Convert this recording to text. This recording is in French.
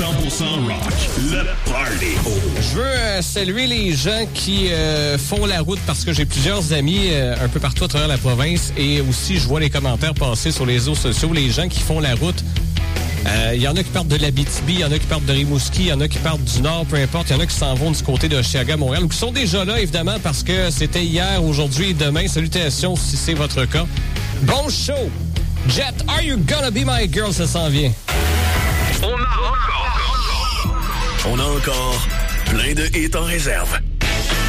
rock. Le party. Je veux saluer les gens qui font la route parce que j'ai plusieurs amis un peu partout à travers la province et aussi je vois les commentaires passer sur les réseaux sociaux. Les gens qui font la route, il y en a qui partent de l'Abitibi, il y en a qui partent de Rimouski, il y en a qui partent du Nord, peu importe. Il y en a qui s'en vont du côté de Hochelaga, Montréal, ou qui sont déjà là, évidemment, parce que c'était hier, aujourd'hui et demain. Salutations si c'est votre cas. Bon show! Jet, Are You Gonna Be My Girl, ça s'en vient. On a encore plein de hits en réserve.